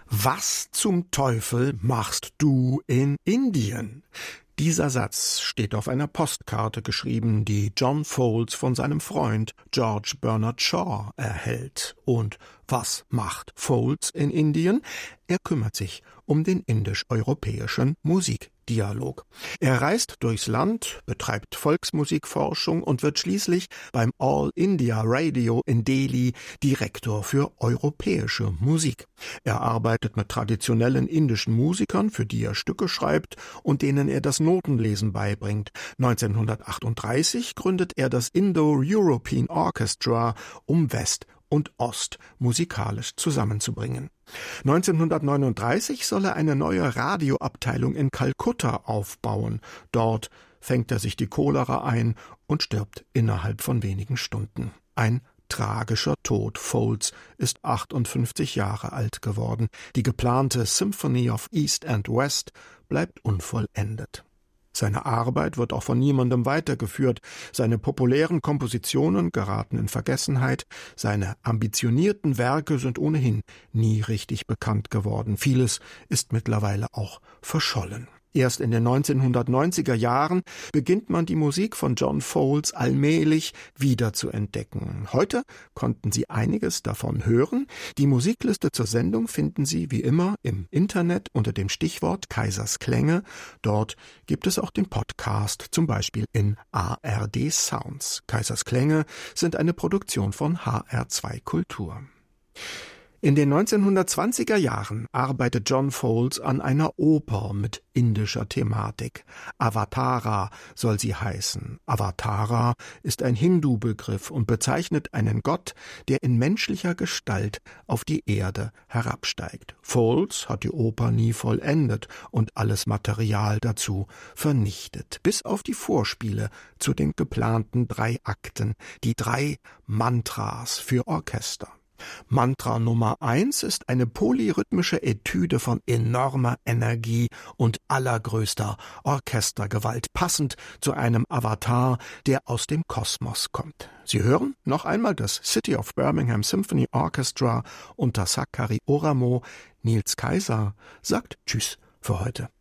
Was zum Teufel machst du in Indien? Dieser Satz steht auf einer Postkarte geschrieben, die John Foulds von seinem Freund George Bernard Shaw erhält. Und was macht Foulds in Indien? Er kümmert sich um den indisch-europäischen Musikdialog. Er reist durchs Land, betreibt Volksmusikforschung und wird schließlich beim All India Radio in Delhi Direktor für europäische Musik. Er arbeitet mit traditionellen indischen Musikern, für die er Stücke schreibt und denen er das Notenlesen beibringt. 1938 gründet er das Indo-European Orchestra, um West und Ost musikalisch zusammenzubringen. 1939 soll er eine neue Radioabteilung in Kalkutta aufbauen. Dort fängt er sich die Cholera ein und stirbt innerhalb von wenigen Stunden. Ein tragischer Tod. Foulds ist 58 Jahre alt geworden. Die geplante Symphony of East and West bleibt unvollendet. Seine Arbeit wird auch von niemandem weitergeführt. Seine populären Kompositionen geraten in Vergessenheit. Seine ambitionierten Werke sind ohnehin nie richtig bekannt geworden. Vieles ist mittlerweile auch verschollen. Erst in den 1990er Jahren beginnt man die Musik von John Foulds allmählich wieder zu entdecken. Heute konnten Sie einiges davon hören. Die Musikliste zur Sendung finden Sie wie immer im Internet unter dem Stichwort Kaisers Klänge. Dort gibt es auch den Podcast, zum Beispiel in ARD Sounds. Kaisers Klänge sind eine Produktion von HR2 Kultur. In den 1920er Jahren arbeitet John Foulds an einer Oper mit indischer Thematik. Avatara soll sie heißen. Avatara ist ein Hindu-Begriff und bezeichnet einen Gott, der in menschlicher Gestalt auf die Erde herabsteigt. Foulds hat die Oper nie vollendet und alles Material dazu vernichtet, bis auf die Vorspiele zu den geplanten 3 Akten, die 3 Mantras für Orchester. Mantra Nummer 1 ist eine polyrhythmische Etüde von enormer Energie und allergrößter Orchestergewalt, passend zu einem Avatar, der aus dem Kosmos kommt. Sie hören noch einmal das City of Birmingham Symphony Orchestra unter Sakari Oramo. Nils Kaiser sagt Tschüss für heute.